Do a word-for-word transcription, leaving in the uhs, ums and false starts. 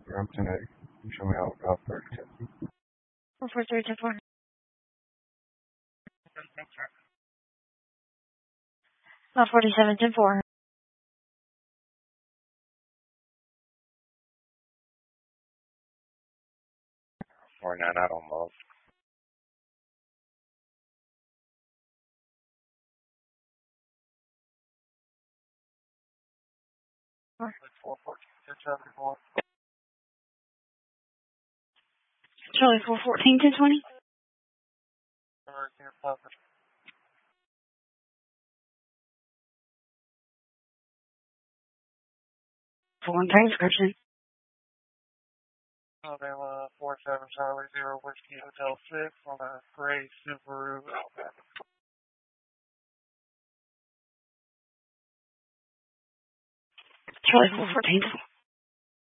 Brampton Egg. You show me how how far to get. four four three two four. Uh, forty-seven ten four. Four nine out on love. Four fourteen ten seventy four. Charlie four fourteen ten twenty. For one transcription. Alabama four seven Charlie zero Whiskey Hotel six on a gray Subaru Outback. Charlie four fourteen.